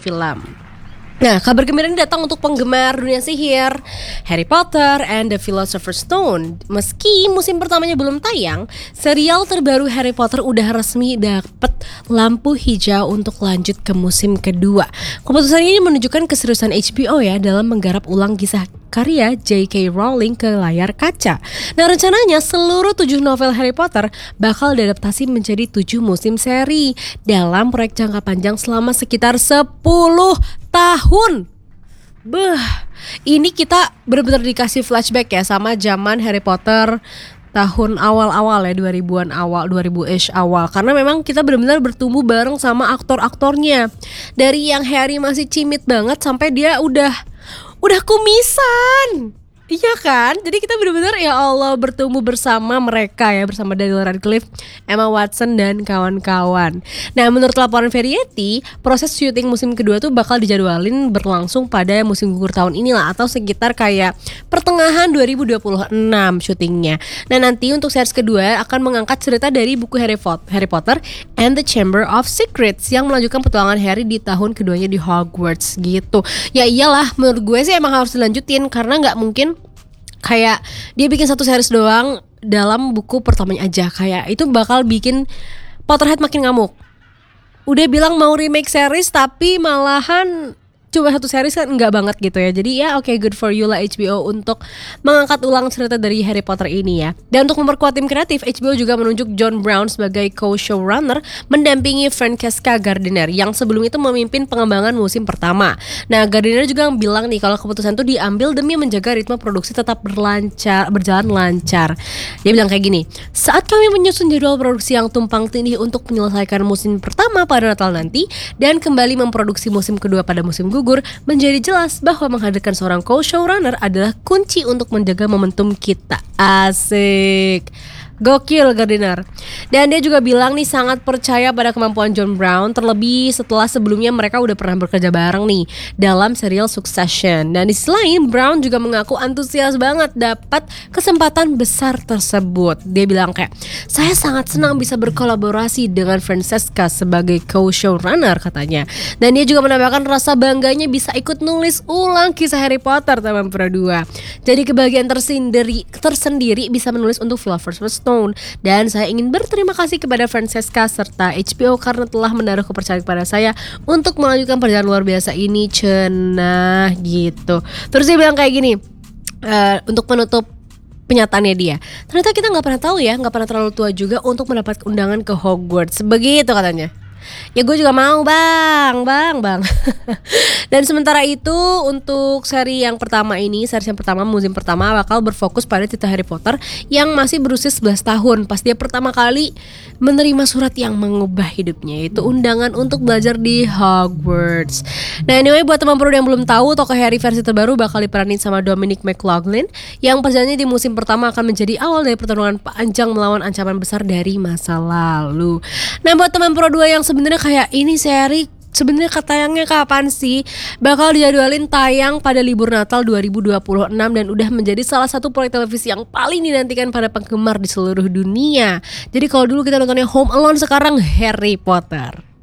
film. Nah, kabar gembira ini datang untuk penggemar dunia sihir, Harry Potter and the Philosopher's Stone. Meski musim pertamanya belum tayang, serial terbaru Harry Potter udah resmi dapet lampu hijau untuk lanjut ke musim kedua. Keputusan ini menunjukkan keseriusan HBO ya dalam menggarap ulang kisah karya J.K. Rowling ke layar kaca. Nah, rencananya seluruh 7 novel Harry Potter bakal diadaptasi menjadi 7 musim seri dalam proyek jangka panjang selama sekitar 10 tahun. Ini kita benar-benar dikasih flashback ya sama zaman Harry Potter tahun awal-awal ya, 2000-an awal, 2000-ish awal. Karena memang kita benar-benar bertumbuh bareng sama aktor-aktornya. Dari yang Harry masih cimit banget sampai dia udah kumisan. Iya kan? Jadi kita benar-benar ya Allah bertumbuh bersama mereka ya, bersama Daniel Radcliffe, Emma Watson dan kawan-kawan. Nah, menurut laporan Variety, proses syuting musim kedua tuh bakal dijadwalin berlangsung pada musim gugur tahun inilah, atau sekitar kayak pertengahan 2026 syutingnya. Nah, nanti untuk series kedua akan mengangkat cerita dari buku Harry Potter and the Chamber of Secrets yang melanjutkan petualangan Harry di tahun keduanya di Hogwarts gitu. Ya iyalah, menurut gue sih emang harus dilanjutin karena nggak mungkin kayak dia bikin satu series doang dalam buku pertamanya aja. Kayak itu bakal bikin Potterhead makin ngamuk. Udah bilang mau remake series tapi malahan coba satu series kan enggak banget gitu ya. Jadi ya oke, good for you lah HBO untuk mengangkat ulang cerita dari Harry Potter ini ya. Dan untuk memperkuat tim kreatif, HBO juga menunjuk John Brown sebagai co-showrunner mendampingi Francesca Gardner yang sebelum itu memimpin pengembangan musim pertama. Nah, Gardner juga bilang nih kalau keputusan itu diambil demi menjaga ritme produksi tetap berjalan lancar. Dia bilang kayak gini, saat kami menyusun jadwal produksi yang tumpang tindih untuk menyelesaikan musim pertama pada Natal nanti dan kembali memproduksi musim kedua pada musim gugur, menjadi jelas bahwa menghadirkan seorang co-showrunner adalah kunci untuk menjaga momentum kita. Asik. Gokil Gardner. Dan dia juga bilang nih sangat percaya pada kemampuan John Brown, terlebih setelah sebelumnya mereka udah pernah bekerja bareng nih dalam serial Succession. Dan di sisi lain, Brown juga mengaku antusias banget dapat kesempatan besar tersebut. Dia bilang kayak, saya sangat senang bisa berkolaborasi dengan Francesca sebagai co-showrunner katanya. Dan dia juga menambahkan rasa bangganya bisa ikut nulis ulang kisah Harry Potter tahun 2. Jadi kebahagiaan tersendiri bisa menulis untuk Philosopher's Stone. Dan saya ingin berterima kasih kepada Francesca serta HBO karena telah menaruh kepercayaan kepada saya untuk melanjutkan perjalanan luar biasa ini, cenah gitu. Terus dia bilang kayak gini, untuk penutup penyataannya dia, ternyata kita nggak pernah tahu ya, nggak pernah terlalu tua juga untuk mendapat undangan ke Hogwarts, begitu katanya. Ya gue juga mau bang. Dan sementara itu untuk series yang pertama musim pertama bakal berfokus pada cerita Harry Potter yang masih berusia 11 tahun pas dia pertama kali menerima surat yang mengubah hidupnya, yaitu undangan untuk belajar di Hogwarts. Nah anyway, buat teman-teman yang belum tahu, tokoh Harry versi terbaru bakal diperanin sama Dominic McLaughlin yang perjalanannya di musim pertama akan menjadi awal dari pertarungan panjang melawan ancaman besar dari masa lalu. Nah buat teman Pro 2 yang sebenarnya kayak ini seri sebenarnya tayangnya kapan sih? Bakal dijadwalin tayang pada libur Natal 2026 dan udah menjadi salah satu proyek televisi yang paling dinantikan pada penggemar di seluruh dunia. Jadi kalau dulu kita nontonnya Home Alone, sekarang Harry Potter.